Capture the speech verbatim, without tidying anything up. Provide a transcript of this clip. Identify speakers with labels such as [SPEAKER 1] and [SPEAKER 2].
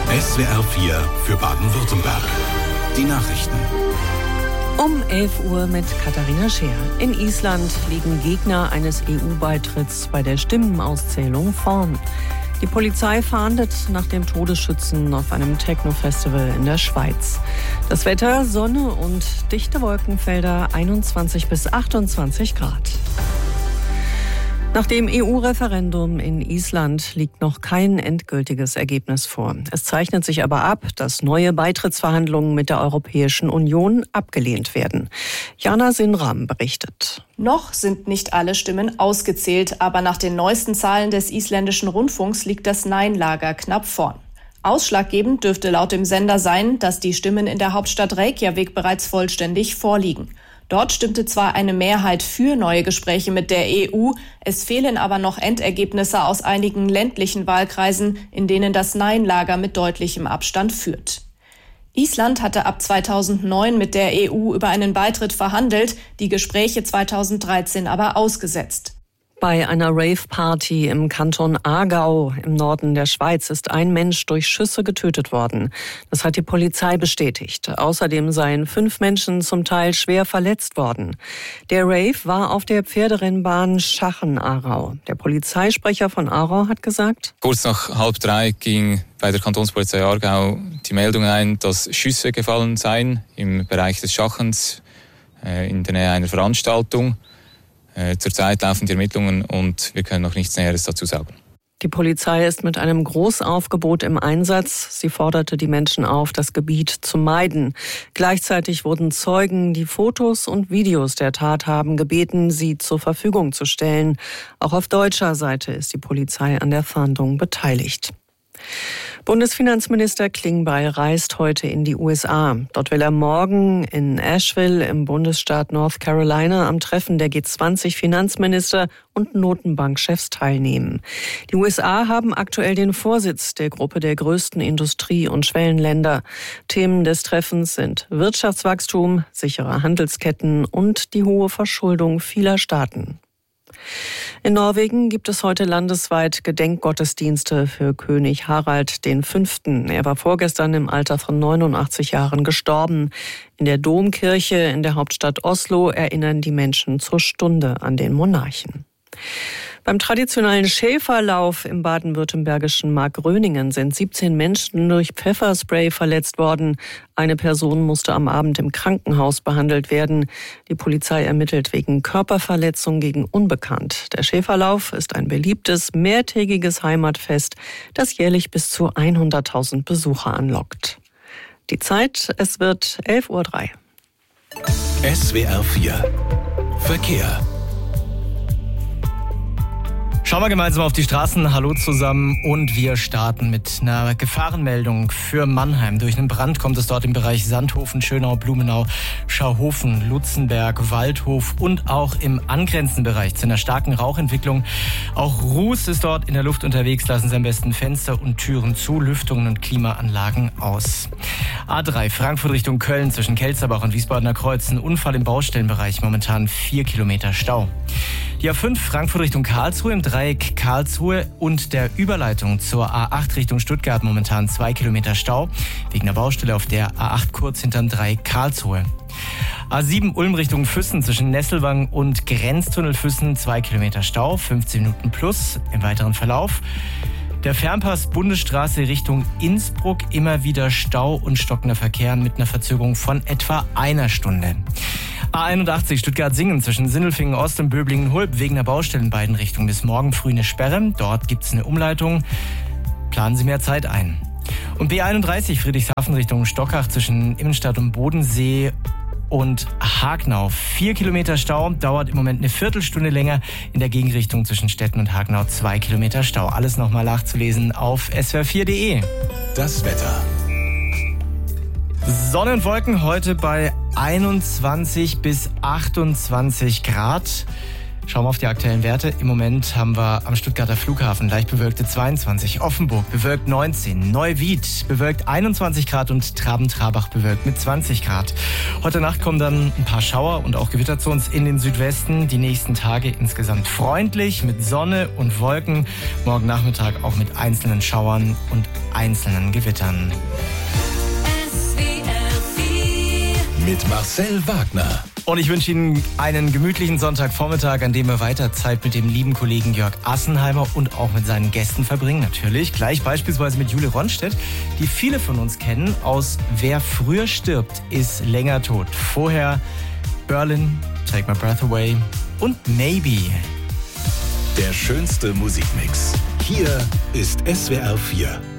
[SPEAKER 1] S W R vier für Baden-Württemberg. Die Nachrichten.
[SPEAKER 2] Um elf Uhr mit Katharina Scheer. In Island liegen Gegner eines E U-Beitritts bei der Stimmenauszählung vorn. Die Polizei fahndet nach dem Todesschützen auf einem Techno-Festival in der Schweiz. Das Wetter, Sonne und dichte Wolkenfelder, einundzwanzig bis achtundzwanzig Grad. Nach dem E U-Referendum in Island liegt noch kein endgültiges Ergebnis vor. Es zeichnet sich aber ab, dass neue Beitrittsverhandlungen mit der Europäischen Union abgelehnt werden. Jana Sinram berichtet.
[SPEAKER 3] Noch sind nicht alle Stimmen ausgezählt, aber nach den neuesten Zahlen des isländischen Rundfunks liegt das Nein-Lager knapp vorn. Ausschlaggebend dürfte laut dem Sender sein, dass die Stimmen in der Hauptstadt Reykjavik bereits vollständig vorliegen. Dort stimmte zwar eine Mehrheit für neue Gespräche mit der E U, es fehlen aber noch Endergebnisse aus einigen ländlichen Wahlkreisen, in denen das Nein-Lager mit deutlichem Abstand führt. Island hatte ab zweitausendneun mit der E U über einen Beitritt verhandelt, die Gespräche zweitausenddreizehn aber ausgesetzt.
[SPEAKER 2] Bei einer Rave-Party im Kanton Aargau im Norden der Schweiz ist ein Mensch durch Schüsse getötet worden. Das hat die Polizei bestätigt. Außerdem seien fünf Menschen zum Teil schwer verletzt worden. Der Rave war auf der Pferderennbahn Schachen-Aarau. Der Polizeisprecher von Aarau hat gesagt:
[SPEAKER 4] Kurz nach halb drei ging bei der Kantonspolizei Aargau die Meldung ein, dass Schüsse gefallen seien im Bereich des Schachens äh, in der Nähe einer Veranstaltung. Zurzeit laufen die Ermittlungen und wir können noch nichts Näheres dazu sagen.
[SPEAKER 2] Die Polizei ist mit einem Großaufgebot im Einsatz. Sie forderte die Menschen auf, das Gebiet zu meiden. Gleichzeitig wurden Zeugen, die Fotos und Videos der Tat haben, gebeten, sie zur Verfügung zu stellen. Auch auf deutscher Seite ist die Polizei an der Fahndung beteiligt. Bundesfinanzminister Klingbeil reist heute in die U S A. Dort will er morgen in Asheville im Bundesstaat North Carolina am Treffen der G zwanzig Finanzminister und Notenbankchefs teilnehmen. Die U S A haben aktuell den Vorsitz der Gruppe der größten Industrie- und Schwellenländer. Themen des Treffens sind Wirtschaftswachstum, sichere Handelsketten und die hohe Verschuldung vieler Staaten. In Norwegen gibt es heute landesweit Gedenkgottesdienste für König Harald der Fünfte. Er war vorgestern im Alter von neunundachtzig Jahren gestorben. In der Domkirche in der Hauptstadt Oslo erinnern die Menschen zur Stunde an den Monarchen. Beim traditionellen Schäferlauf im baden-württembergischen Markgröningen sind siebzehn Menschen durch Pfefferspray verletzt worden. Eine Person musste am Abend im Krankenhaus behandelt werden. Die Polizei ermittelt wegen Körperverletzung gegen Unbekannt. Der Schäferlauf ist ein beliebtes, mehrtägiges Heimatfest, das jährlich bis zu hunderttausend Besucher anlockt. Die Zeit, es wird elf Uhr drei.
[SPEAKER 1] S W R vier Verkehr.
[SPEAKER 5] Schauen wir gemeinsam auf die Straßen. Hallo zusammen und wir starten mit einer Gefahrenmeldung für Mannheim. Durch einen Brand kommt es dort im Bereich Sandhofen, Schönau, Blumenau, Schauhofen, Lutzenberg, Waldhof und auch im angrenzenden Bereich zu einer starken Rauchentwicklung. Auch Ruß ist dort in der Luft unterwegs. Lassen Sie am besten Fenster und Türen zu, Lüftungen und Klimaanlagen aus. A drei Frankfurt Richtung Köln zwischen Kelzerbach und Wiesbadener Kreuz. Ein Unfall im Baustellenbereich, momentan vier Kilometer Stau. Die A fünf Frankfurt Richtung Karlsruhe im Dreieck Karlsruhe und der Überleitung zur A acht Richtung Stuttgart momentan zwei Kilometer Stau. Wegen der Baustelle auf der A acht kurz hinterm Dreieck Karlsruhe. A sieben Ulm Richtung Füssen zwischen Nesselwang und Grenztunnel Füssen zwei Kilometer Stau, fünfzehn Minuten plus im weiteren Verlauf. Der Fernpass Bundesstraße Richtung Innsbruck, immer wieder Stau und stockender Verkehr mit einer Verzögerung von etwa einer Stunde. A einundachtzig Stuttgart-Singen zwischen Sindelfingen Ost und Böblingen-Hulb wegen der Baustelle in beiden Richtungen bis morgen früh eine Sperre. Dort gibt es eine Umleitung. Planen Sie mehr Zeit ein. Und B einunddreißig Friedrichshafen Richtung Stockach zwischen Innenstadt und Bodensee und Hagenau. Vier Kilometer Stau, dauert im Moment eine Viertelstunde länger. In der Gegenrichtung zwischen Stetten und Hagenau zwei Kilometer Stau. Alles nochmal nachzulesen auf S W R vier punkt de.
[SPEAKER 1] Das Wetter.
[SPEAKER 5] Sonne und Wolken heute bei einundzwanzig bis achtundzwanzig Grad. Schauen wir auf die aktuellen Werte. Im Moment haben wir am Stuttgarter Flughafen leicht bewölkte zweiundzwanzig, Offenburg bewölkt neunzehn, Neuwied bewölkt einundzwanzig Grad und Traben-Trarbach bewölkt mit zwanzig Grad. Heute Nacht kommen dann ein paar Schauer und auch Gewitter zu uns in den Südwesten. Die nächsten Tage insgesamt freundlich mit Sonne und Wolken. Morgen Nachmittag auch mit einzelnen Schauern und einzelnen Gewittern.
[SPEAKER 1] Mit Marcel Wagner.
[SPEAKER 5] Und ich wünsche Ihnen einen gemütlichen Sonntagvormittag, an dem wir weiter Zeit mit dem lieben Kollegen Jörg Assenheimer und auch mit seinen Gästen verbringen. Natürlich gleich beispielsweise mit Jule Ronstedt, die viele von uns kennen aus Wer früher stirbt, ist länger tot. Vorher Berlin, Take My Breath Away und Maybe.
[SPEAKER 1] Der schönste Musikmix. Hier ist S W R vier.